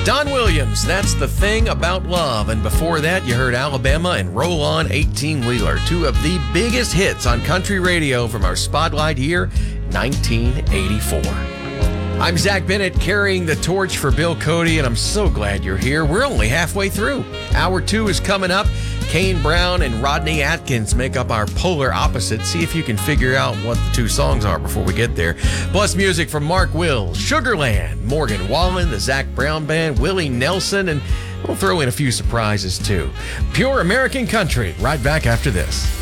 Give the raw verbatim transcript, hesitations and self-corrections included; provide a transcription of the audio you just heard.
Don Williams, That's the Thing About Love. And before that, you heard Alabama and Roll On eighteen-Wheeler, two of the biggest hits on country radio from our spotlight year, nineteen eighty-four. I'm Zach Bennett, carrying the torch for Bill Cody, and I'm so glad you're here. We're only halfway through. Hour two is coming up. Kane Brown and Rodney Atkins make up our polar opposites. See if you can figure out what the two songs are before we get there. Plus music from Mark Wills, Sugarland, Morgan Wallen, the Zach Brown Band, Willie Nelson, and we'll throw in a few surprises too. Pure American country, right back after this.